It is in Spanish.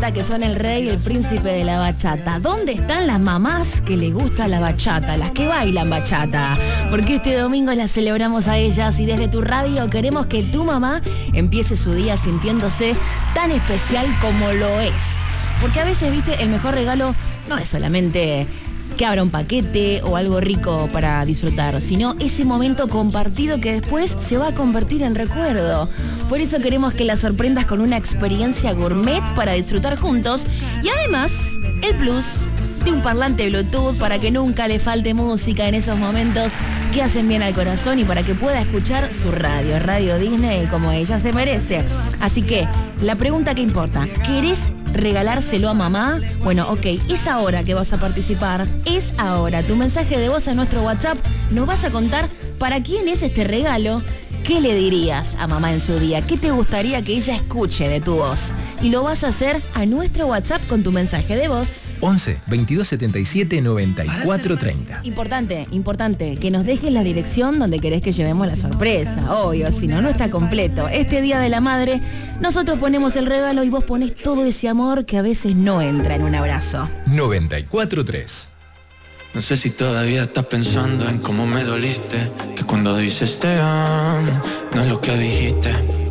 encanta, que son el rey y el príncipe de la bachata. ¿Dónde están las mamás que les gusta la bachata, las que bailan bachata? Porque este domingo las celebramos a ellas y desde tu radio queremos que tu mamá empiece su día sintiéndose tan especial como lo es. Porque a veces, viste, el mejor regalo no es solamente que abra un paquete o algo rico para disfrutar, sino ese momento compartido que después se va a convertir en recuerdo. Por eso queremos que la sorprendas con una experiencia gourmet para disfrutar juntos y además el plus de un parlante Bluetooth para que nunca le falte música en esos momentos que hacen bien al corazón y para que pueda escuchar su radio, Radio Disney, como ella se merece. Así que, la pregunta que importa, ¿querés regalárselo a mamá? Bueno, ok, es ahora que vas a participar, es ahora. Tu mensaje de voz a nuestro WhatsApp, nos vas a contar para quién es este regalo. ¿Qué le dirías a mamá en su día? ¿Qué te gustaría que ella escuche de tu voz? Y lo vas a hacer a nuestro WhatsApp con tu mensaje de voz. 11 22 77 94 30. Importante, que nos dejes la dirección donde querés que llevemos la sorpresa. Obvio, si no, no está completo. Este Día de la Madre, nosotros ponemos el regalo y vos ponés todo ese amor que a veces no entra en un abrazo. 94 3. No sé si todavía estás pensando en cómo me doliste, que cuando dices te amo, no es lo que dijiste.